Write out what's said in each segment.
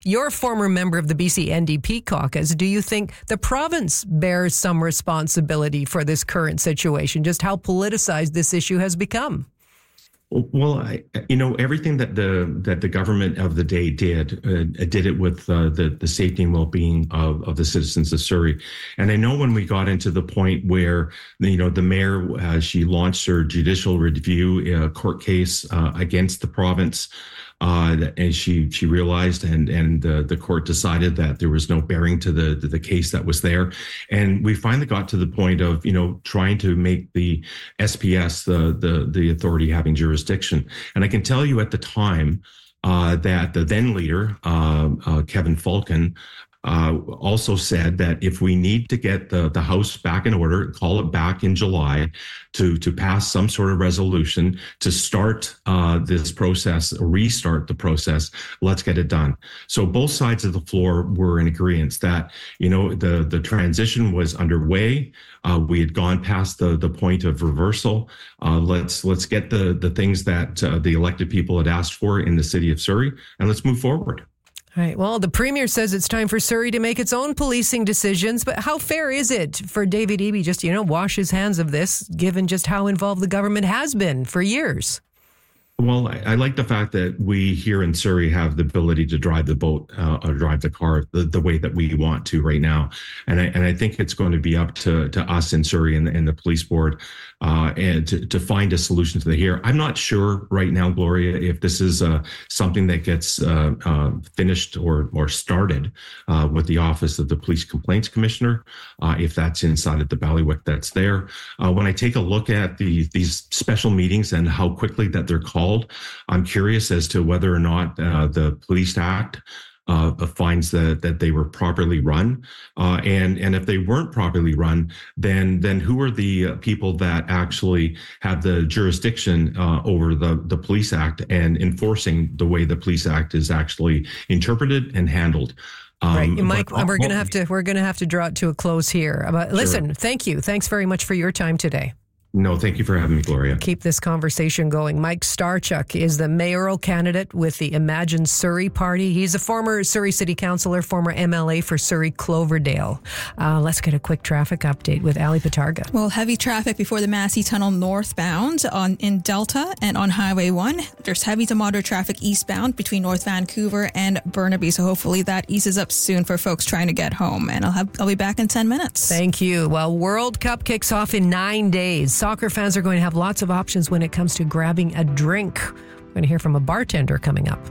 You're a former member of the BC NDP caucus. Do you think the province bears some responsibility for this current situation, just how politicized this issue has become? Well, everything that the government of the day did it with the safety and well-being of the citizens of Surrey. And I know when we got into the point where, the mayor, she launched her judicial review court case against the province, and she realized and the court decided that there was no bearing to the case that was there. And we finally got to the point of, trying to make the SPS, the authority having jurisdiction. And I can tell you at the time that the then leader, Kevin Falcon, also said that if we need to get the House back in order, call it back in July to pass some sort of resolution to start this process, restart the process, let's get it done. So both sides of the floor were in agreement that, the transition was underway. We had gone past the point of reversal. Let's get the things that the elected people had asked for in the city of Surrey, and let's move forward. All right. Well, the Premier says it's time for Surrey to make its own policing decisions. But how fair is it for David Eby just, wash his hands of this, given just how involved the government has been for years? Well, I like the fact that we here in Surrey have the ability to drive the boat or drive the car the way that we want to right now. And I think it's going to be up to us in Surrey and the police board and to find a solution to here. I'm not sure right now, Gloria, if this is something that gets finished or started with the Office of the Police Complaints Commissioner, if that's inside of the bailiwick that's there. When I take a look at these special meetings and how quickly that they're called, I'm curious as to whether or not the Police Act finds that they were properly run, and if they weren't properly run, then who are the people that actually have the jurisdiction over the Police Act and enforcing the way the Police Act is actually interpreted and handled? Right, Mike. We're going to have to draw it to a close here. Listen, Thank you. Thanks very much for your time today. No, thank you for having me, Gloria. Keep this conversation going. Mike Starchuk is the mayoral candidate with the Imagine Surrey Party. He's a former Surrey City Councillor, former MLA for Surrey Cloverdale. Let's get a quick traffic update with Ali Patarga. Well, heavy traffic before the Massey Tunnel northbound in Delta and on Highway 1. There's heavy to moderate traffic eastbound between North Vancouver and Burnaby. So hopefully that eases up soon for folks trying to get home. And I'll be back in 10 minutes. Thank you. Well, World Cup kicks off in 9 days. Soccer fans are going to have lots of options when it comes to grabbing a drink. We're going to hear from a bartender coming up.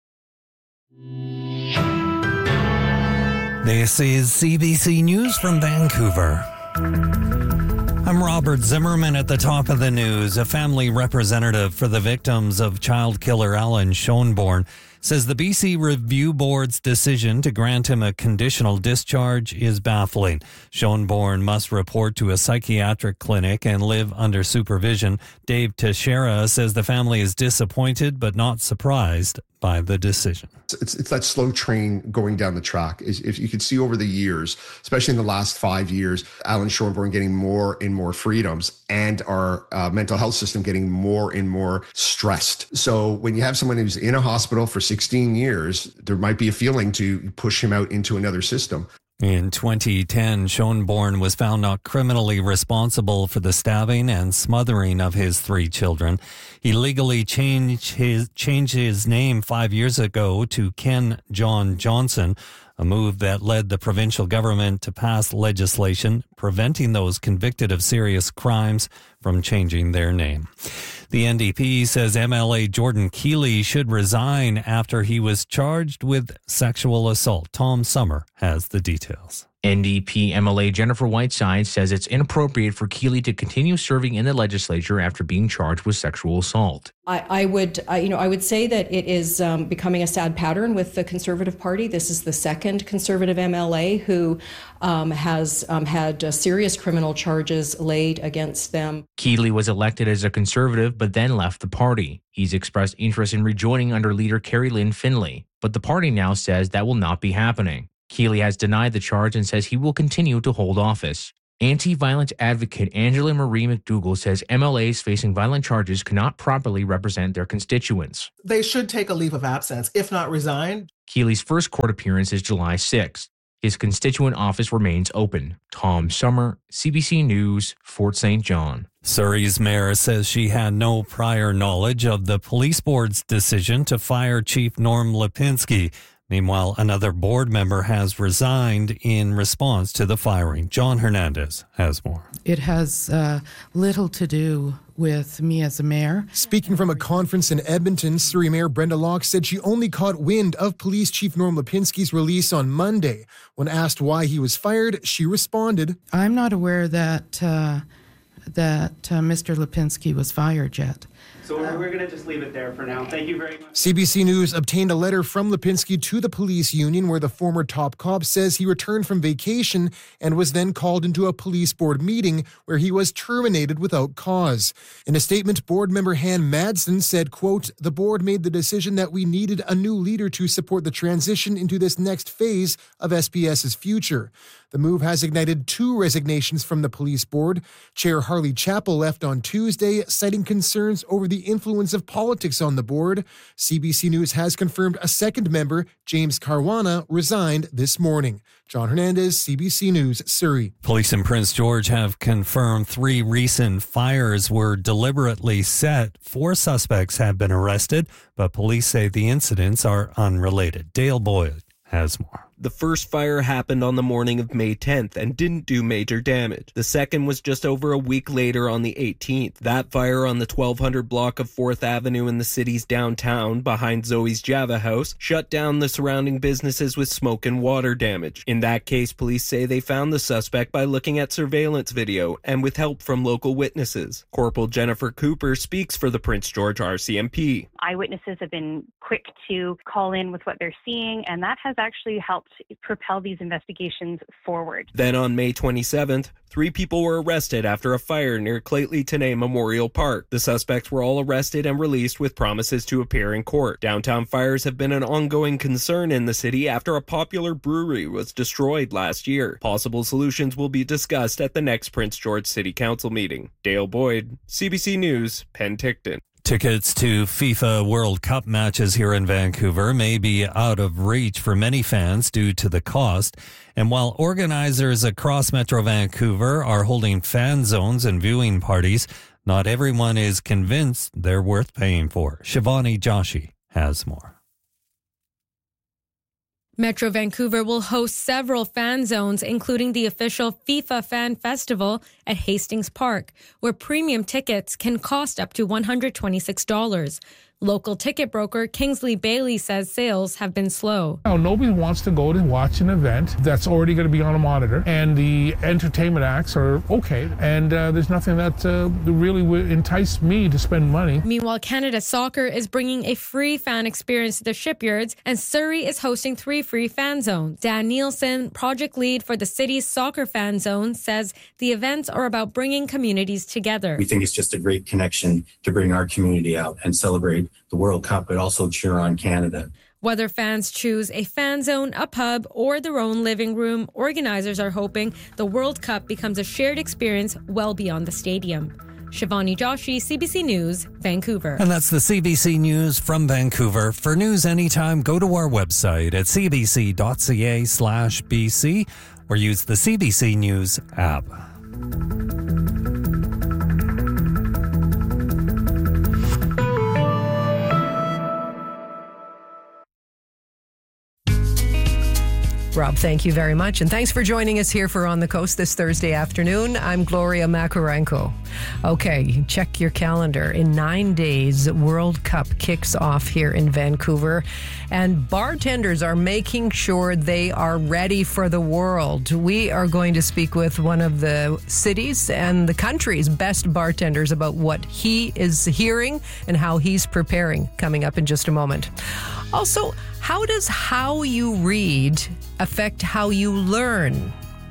This is CBC News from Vancouver. I'm Robert Zimmerman at the top of the news. A family representative for the victims of child killer Alan Schoenborn says the BC Review Board's decision to grant him a conditional discharge is baffling. Schoenborn must report to a psychiatric clinic and live under supervision. Dave Teixeira says the family is disappointed but not surprised by the decision. It's that slow train going down the track. If you could see over the years, especially in the last 5 years, Alan Schoenborn getting more and more freedoms and our mental health system getting more and more stressed. So when you have someone who's in a hospital for 16 years, there might be a feeling to push him out into another system. In 2010, Schoenborn was found not criminally responsible for the stabbing and smothering of his 3 children. He legally changed his name 5 years ago to Ken John Johnson, a move that led the provincial government to pass legislation preventing those convicted of serious crimes from changing their name. The NDP says MLA Jordan Keeley should resign after he was charged with sexual assault. Tom Summer has the details. NDP MLA Jennifer Whiteside says it's inappropriate for Keeley to continue serving in the legislature after being charged with sexual assault. I would say that it is becoming a sad pattern with the Conservative Party. This is the second Conservative MLA who has had serious criminal charges laid against them. Keeley was elected as a Conservative but then left the party. He's expressed interest in rejoining under leader Carrie Lynn Finlay, but the party now says that will not be happening. Keeley has denied the charge and says he will continue to hold office. Anti-violence advocate Angela Marie McDougall says MLAs facing violent charges cannot properly represent their constituents. They should take a leave of absence, if not resign. Keeley's first court appearance is July 6th. His constituent office remains open. Tom Summer, CBC News, Fort St. John. Surrey's mayor says she had no prior knowledge of the police board's decision to fire Chief Norm Lipinski. Meanwhile, another board member has resigned in response to the firing. John Hernandez has more. It has little to do with me as a mayor. Speaking from a conference in Edmonton, Surrey Mayor Brenda Locke said she only caught wind of Police Chief Norm Lipinski's release on Monday. When asked why he was fired, she responded, I'm not aware that Mr. Lipinski was fired yet. So we're going to just leave it there for now. Thank you very much. CBC News obtained a letter from Lipinski to the police union where the former top cop says he returned from vacation and was then called into a police board meeting where he was terminated without cause. In a statement, board member Han Madsen said, quote, the board made the decision that we needed a new leader to support the transition into this next phase of SPS's future. The move has ignited 2 resignations from the police board. Chair Harley Chappell left on Tuesday, citing concerns over the influence of politics on the board. CBC News has confirmed a second member, James Caruana, resigned this morning. John Hernandez, CBC News, Surrey. Police in Prince George have confirmed 3 recent fires were deliberately set. 4 suspects have been arrested, but police say the incidents are unrelated. Dale Boyd has more. The first fire happened on the morning of May 10th and didn't do major damage. The second was just over a week later on the 18th. That fire on the 1200 block of 4th Avenue in the city's downtown behind Zoe's Java House shut down the surrounding businesses with smoke and water damage. In that case, police say they found the suspect by looking at surveillance video and with help from local witnesses. Corporal Jennifer Cooper speaks for the Prince George RCMP. Eyewitnesses have been quick to call in with what they're seeing, and that has actually helped propel these investigations forward. Then on May 27th, 3 people were arrested after a fire near Clately Tenay Memorial Park. The suspects were all arrested and released with promises to appear in court. Downtown fires have been an ongoing concern in the city after a popular brewery was destroyed last year. Possible solutions will be discussed at the next Prince George City Council meeting. Dale Boyd, CBC News, Penticton. Tickets to FIFA World Cup matches here in Vancouver may be out of reach for many fans due to the cost. And while organizers across Metro Vancouver are holding fan zones and viewing parties, not everyone is convinced they're worth paying for. Shivani Joshi has more. Metro Vancouver will host several fan zones, including the official FIFA Fan Festival at Hastings Park, where premium tickets can cost up to $126. Local ticket broker Kingsley Bailey says sales have been slow. Nobody wants to go to watch an event that's already going to be on a monitor, and the entertainment acts are okay, and there's nothing that really would entice me to spend money. Meanwhile, Canada Soccer is bringing a free fan experience to the shipyards, and Surrey is hosting 3 free fan zones. Dan Nielsen, project lead for the city's soccer fan zone, says the events are about bringing communities together. We think it's just a great connection to bring our community out and celebrate the World Cup, but also cheer on Canada. Whether fans choose a fan zone, a pub, or their own living room, organizers are hoping the World Cup becomes a shared experience well beyond the stadium. Shivani Joshi, CBC News, Vancouver. And that's the CBC News from Vancouver. For news anytime, go to our website at cbc.ca/BC or use the CBC News app. Rob, thank you very much. And thanks for joining us here for On the Coast this Thursday afternoon. I'm Gloria Makarenko. Okay, check your calendar. In 9 days, World Cup kicks off here in Vancouver. And bartenders are making sure they are ready for the world. We are going to speak with one of the cities and the country's best bartenders about what he is hearing and how he's preparing, coming up in just a moment. Also, how does how you read affect how you learn?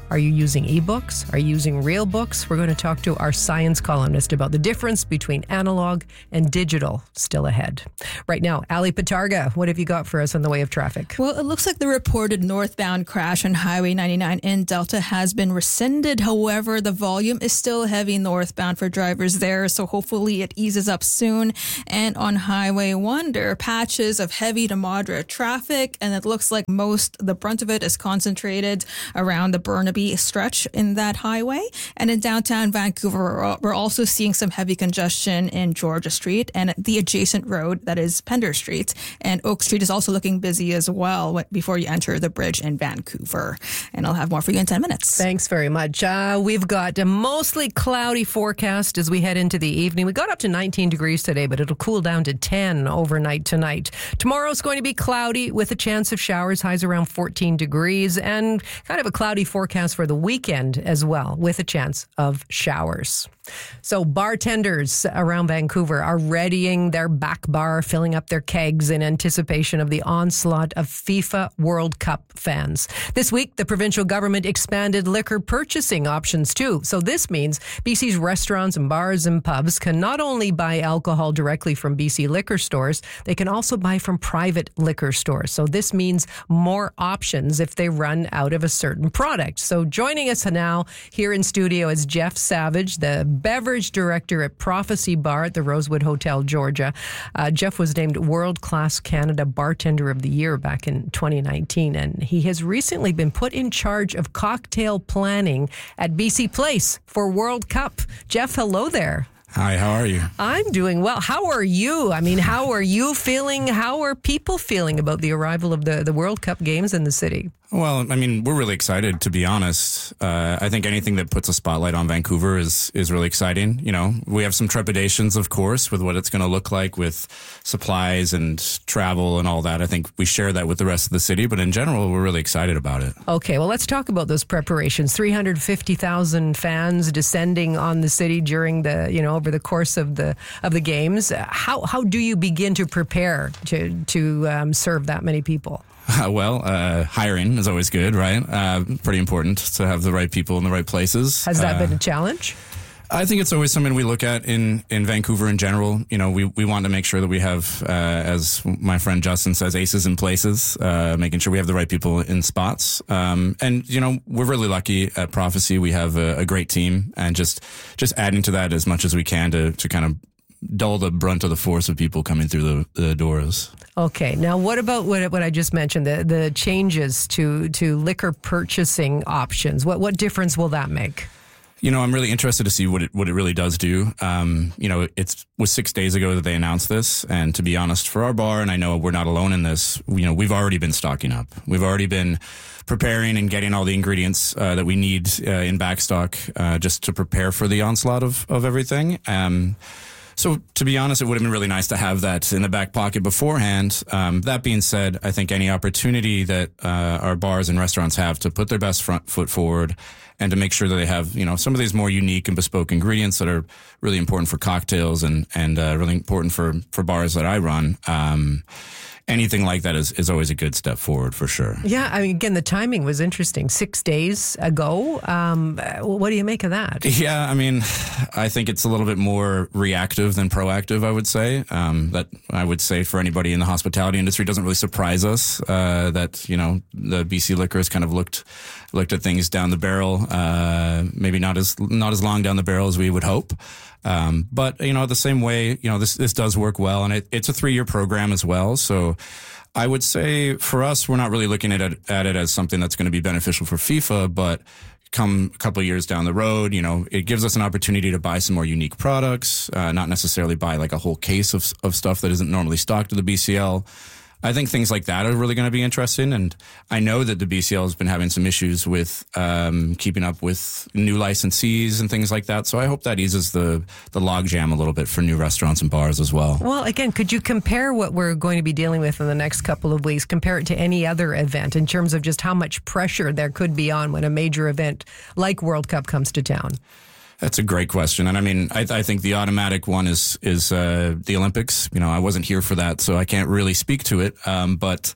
Are you using ebooks? Are you using real books? We're going to talk to our science columnist about the difference between analog and digital still ahead. Right now, Ali Patarga, what have you got for us on the way of traffic? Well, it looks like the reported northbound crash on Highway 99 in Delta has been rescinded. However, the volume is still heavy northbound for drivers there, so hopefully it eases up soon. And on Highway 1, there are patches of heavy to moderate traffic, and it looks like the brunt of it is concentrated around the Burnaby stretch in that highway. And in downtown Vancouver, we're also seeing some heavy congestion in Georgia Street and the adjacent road that is Pender Street. And Oak Street is also looking busy as well before you enter the bridge in Vancouver. And I'll have more for you in 10 minutes. Thanks very much. We've got a mostly cloudy forecast as we head into the evening. We got up to 19 degrees today, but it'll cool down to 10 overnight tonight. Tomorrow's going to be cloudy with a chance of showers, highs around 14 degrees, and kind of a cloudy forecast for the weekend as well, with a chance of showers. So bartenders around Vancouver are readying their back bar, filling up their kegs in anticipation of the onslaught of FIFA World Cup fans. This week, the provincial government expanded liquor purchasing options too. So this means BC's restaurants and bars and pubs can not only buy alcohol directly from BC liquor stores, they can also buy from private liquor stores. So this means more options if they run out of a certain product. So joining us now here in studio is Jeff Savage, the beverage director at Prophecy Bar at the Rosewood Hotel, Georgia. Jeff was named World Class Canada Bartender of the Year back in 2019, and he has recently been put in charge of cocktail planning at BC Place for World Cup. Jeff, hello there. Hi, how are you? I'm doing well. How are you? I mean, how are you feeling? How are people feeling about the arrival of the World Cup games in the city? Well, I mean, we're really excited, to be honest. I think anything that puts a spotlight on Vancouver is really exciting. You know, we have some trepidations, of course, with what it's going to look like with supplies and travel and all that. I think we share that with the rest of the city, but in general, we're really excited about it. Okay, well, let's talk about those preparations. 350,000 fans descending on the city during over the course of the games. How do you begin to prepare to serve that many people? Hiring is always good, right? Pretty important to have the right people in the right places. Has that been a challenge? I think it's always something we look at in Vancouver in general. You know, we want to make sure that we have, as my friend Justin says, aces in places, making sure we have the right people in spots. And, you know, we're really lucky at Prophecy. We have a great team, and just adding to that as much as we can to kind of dull the brunt of the force of people coming through the doors. Okay. Now, what about what I just mentioned, the changes to liquor purchasing options? What difference will that make? You know, I'm really interested to see what it really does do. You know, it was 6 days ago that they announced this. And to be honest, for our bar, and I know we're not alone in this, you know, we've already been stocking up. We've already been preparing and getting all the ingredients that we need in backstock just to prepare for the onslaught of everything. So to be honest, it would have been really nice to have that in the back pocket beforehand. That being said, I think any opportunity that our bars and restaurants have to put their best front foot forward and to make sure that they have, you know, some of these more unique and bespoke ingredients that are really important for cocktails and really important for bars that I run. Anything like that is always a good step forward for sure. Yeah, I mean, again, the timing was interesting. 6 days ago. What do you make of that? Yeah, I mean, I think it's a little bit more reactive than proactive, I would say. That I would say for anybody in the hospitality industry doesn't really surprise us that, you know, the BC Liquor has kind of looked at things down the barrel, maybe not as long down the barrel as we would hope. But, you know, the same way, you know, this does work well, and it's a 3-year program as well. So I would say for us, we're not really looking at it as something that's going to be beneficial for FIFA, but come a couple of years down the road, you know, it gives us an opportunity to buy some more unique products, not necessarily buy like a whole case of stuff that isn't normally stocked at the BCL. I think things like that are really going to be interesting. And I know that the BCL has been having some issues with keeping up with new licensees and things like that. So I hope that eases the logjam a little bit for new restaurants and bars as well. Well, again, could you compare what we're going to be dealing with in the next couple of weeks, compare it to any other event in terms of just how much pressure there could be on when a major event like World Cup comes to town? That's a great question. And I mean, I think the automatic one is the Olympics. You know, I wasn't here for that, so I can't really speak to it. But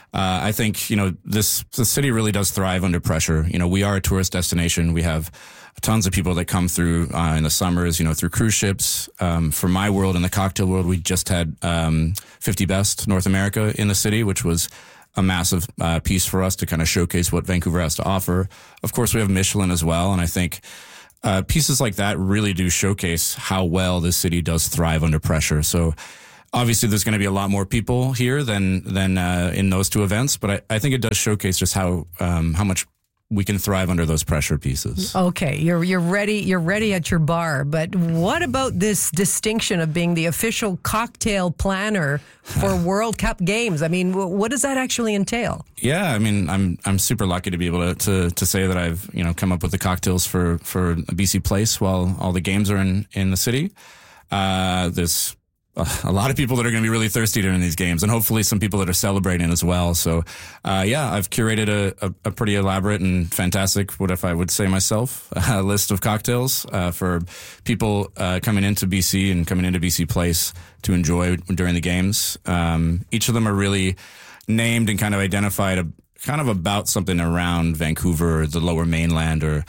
I think, the city really does thrive under pressure. We are a tourist destination. We have tons of people that come through in the summers, through cruise ships. For my world, in the cocktail world, we just had 50 Best North America in the city, which was a massive piece for us to kind of showcase what Vancouver has to offer. Of course, we have Michelin as well. And I think pieces like that really do showcase how well this city does thrive under pressure. So obviously there's going to be a lot more people here than in those two events, but I think it does showcase just how much we can thrive under those pressure pieces. Okay, you're ready at your bar, but what about this distinction of being the official cocktail planner for World Cup games? I mean, what does that actually entail? Yeah, I mean, I'm super lucky to be able to say that I've come up with the cocktails for BC Place while all the games are in the city. There's a lot of people that are going to be really thirsty during these games, and hopefully some people that are celebrating as well. So, I've curated a pretty elaborate and fantastic, what if I would say myself, list of cocktails for people coming into BC and coming into BC Place to enjoy during the games. Each of them are really named and kind of identified kind of about something around Vancouver, or the Lower Mainland, or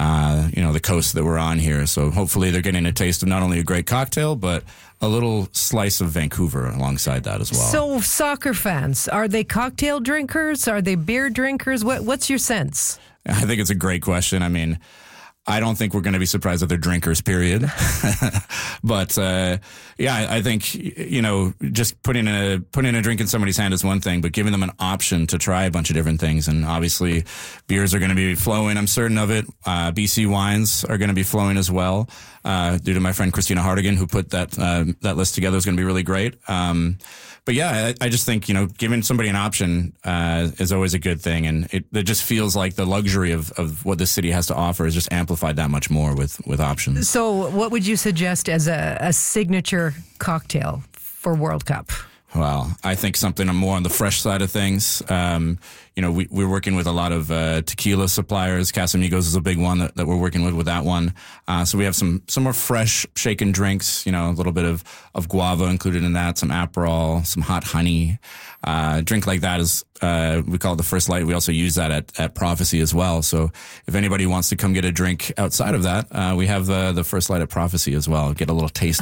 the coast that we're on here. So hopefully they're getting a taste of not only a great cocktail, but a little slice of Vancouver alongside that as well. So soccer fans, are they cocktail drinkers? Are they beer drinkers? What's your sense? I think it's a great question. I mean, I don't think we're going to be surprised that they're drinkers, period. But, I think, just putting a drink in somebody's hand is one thing, but giving them an option to try a bunch of different things. And obviously beers are going to be flowing. I'm certain of it. BC wines are going to be flowing as well. Due to my friend Christina Hardigan, who put that list together, is going to be really great. But yeah, I just think, giving somebody an option is always a good thing. And it just feels like the luxury of what this city has to offer is just amplified that much more with options. So what would you suggest as a signature cocktail for World Cup? Well, I think something more on the fresh side of things. We're working with a lot of tequila suppliers. Casamigos is a big one that we're working with that one. So we have some more fresh shaken drinks, a little bit of guava included in that, some Aperol, some hot honey. Drink like that is, we call it the First Light. We also use that at Prophecy as well. So if anybody wants to come get a drink outside of that, we have the First Light at Prophecy as well. Get a little taste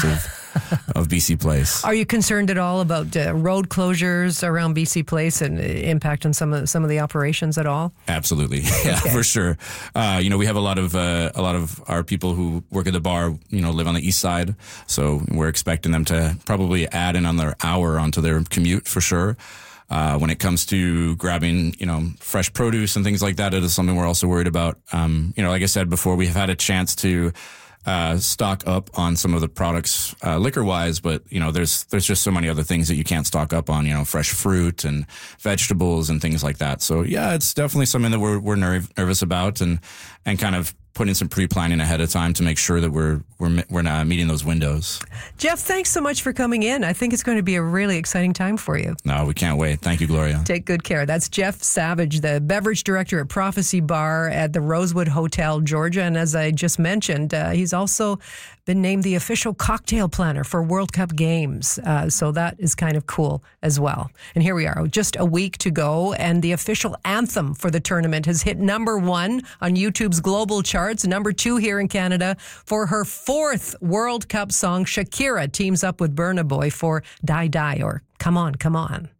of BC Place. Are you concerned at all about road closures around BC Place and impact on some of the operations at all? Absolutely. Yeah, okay. For sure. We have a lot of our people who work at the bar, live on the east side. So we're expecting them to probably add in on their hour onto their commute for sure. When it comes to grabbing, fresh produce and things like that, it is something we're also worried about. Like I said before, we've had a chance to stock up on some of the products liquor-wise, but there's just so many other things that you can't stock up on, fresh fruit and vegetables and things like that. So yeah, it's definitely something that we're nervous about and kind of putting some pre-planning ahead of time to make sure that we're not meeting those windows. Jeff, thanks so much for coming in. I think it's going to be a really exciting time for you. No, we can't wait. Thank you, Gloria. Take good care. That's Jeff Savage, the beverage director at Prophecy Bar at the Rosewood Hotel, Georgia. And as I just mentioned, he's also been named the official cocktail planner for World Cup games. So that is kind of cool as well. And here we are, just a week to go. And the official anthem for the tournament has hit number 1 on YouTube's global charts, number 2 here in Canada. For her 4th World Cup song, Shakira teams up with Burna Boy for Die Die, or Come On, Come On.